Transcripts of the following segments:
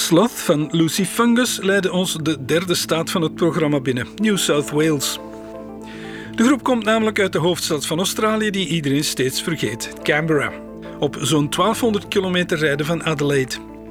Sloth van Lucy Fungus leidde ons de derde staat van het programma binnen, New South Wales. De groep komt namelijk uit de hoofdstad van Australië die iedereen steeds vergeet, Canberra, op zo'n 1200 kilometer rijden van Adelaide.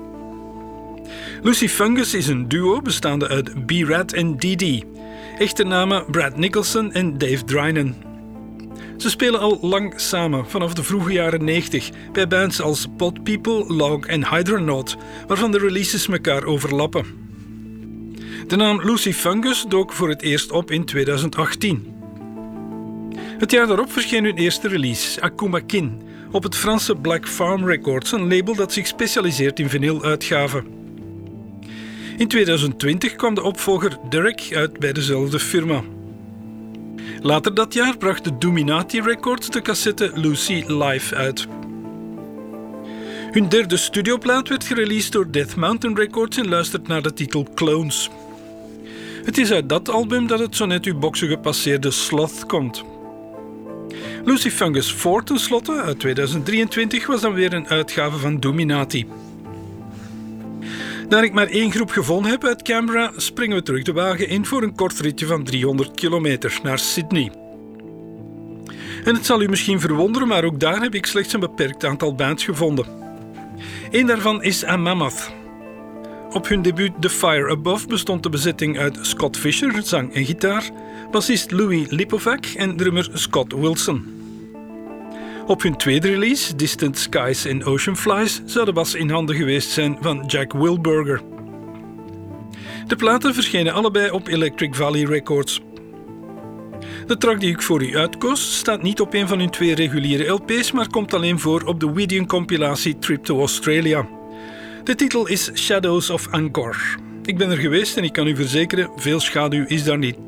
Lucy Fungus is een duo bestaande uit B-Rad en DD, echte namen Brad Nicholson en Dave Drynan. Ze spelen al lang samen, vanaf de vroege jaren 90, bij bands als Pod People, Log en Hydronaut, waarvan de releases elkaar overlappen. De naam Lucy Fungus dook voor het eerst op in 2018. Het jaar daarop verscheen hun eerste release, Akuma Kin, op het Franse Black Farm Records, een label dat zich specialiseert in vinyluitgaven. In 2020 kwam de opvolger Derek uit bij dezelfde firma. Later dat jaar bracht de Dominati Records de cassette Lucy Live uit. Hun derde studioplaat werd gereleased door Death Mountain Records en luistert naar de titel Clones. Het is uit dat album dat het zo net uw boxen gepasseerde Sloth komt. Lucy Fungus 4 tenslotte, uit 2023, was dan weer een uitgave van Dominati. Daar ik maar één groep gevonden heb uit Canberra, springen we terug de wagen in voor een kort ritje van 300 kilometer naar Sydney. En het zal u misschien verwonderen, maar ook daar heb ik slechts een beperkt aantal bands gevonden. Eén daarvan is A Mammoth. Op hun debuut The Fire Above bestond de bezetting uit Scott Fisher, zang en gitaar, bassist Louis Lipovac en drummer Scott Wilson. Op hun tweede release, Distant Skies en Ocean Flies, zou de bas in handen geweest zijn van Jack Wilberger. De platen verschenen allebei op Electric Valley Records. De track die ik voor u uitkoos staat niet op een van hun twee reguliere LP's, maar komt alleen voor op de Weedian-compilatie Trip to Australia. De titel is Shadows of Angkor. Ik ben er geweest en ik kan u verzekeren, veel schaduw is daar niet.